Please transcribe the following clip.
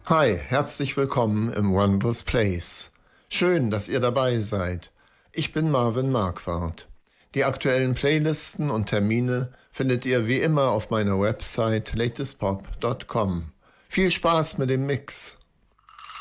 Hi, herzlich willkommen im Wondrous Place. Schön, dass ihr dabei seid. Ich bin Marvin Marquardt. Die aktuellen Playlisten und Termine findet ihr wie immer auf meiner Website latestpop.com. Viel Spaß mit dem Mix.